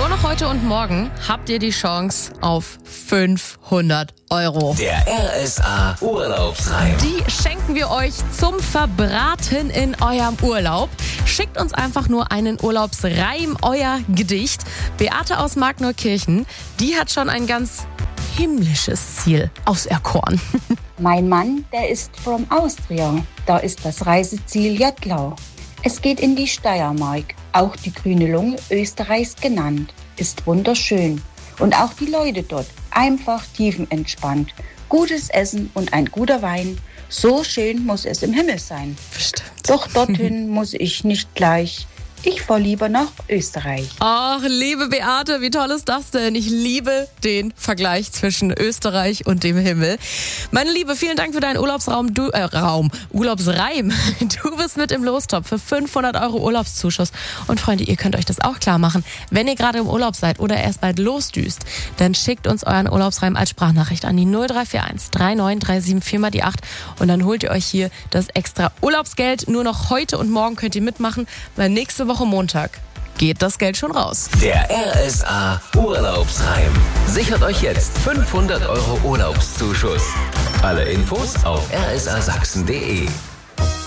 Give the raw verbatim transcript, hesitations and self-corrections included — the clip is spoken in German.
Nur noch heute und morgen habt ihr die Chance auf fünfhundert Euro. Der R S A Urlaubsreim. Die schenken wir euch zum Verbraten in eurem Urlaub. Schickt uns einfach nur einen Urlaubsreim, euer Gedicht. Beate aus Markneukirchen, die hat schon ein ganz himmlisches Ziel auserkoren. Mein Mann, der ist from Austria. Da ist das Reiseziel Jöttlau. Es geht in die Steiermark, auch die grüne Lunge Österreichs genannt. Ist wunderschön. Und auch die Leute dort einfach tiefenentspannt. Gutes Essen und ein guter Wein. So schön muss es im Himmel sein. Bestimmt. Doch dorthin muss ich nicht gleich. Ich fahre lieber nach Österreich. Ach, liebe Beate, wie toll ist das denn? Ich liebe den Vergleich zwischen Österreich und dem Himmel. Meine Liebe, vielen Dank für deinen Urlaubsraum, du, äh, Raum, Urlaubsreim. Du bist mit im Lostopf für fünfhundert Euro Urlaubszuschuss. Und Freunde, ihr könnt euch das auch klar machen. Wenn ihr gerade im Urlaub seid oder erst bald losdüst, dann schickt uns euren Urlaubsreim als Sprachnachricht an die null drei vier eins drei neun drei sieben vier mal die acht und dann holt ihr euch hier das extra Urlaubsgeld. Nur noch heute und morgen könnt ihr mitmachen, weil nächste Woche Montag geht das Geld schon raus. Der R S A Urlaubsreim. Sichert euch jetzt fünfhundert Euro Urlaubszuschuss. Alle Infos auf r s a sachsen punkt d e.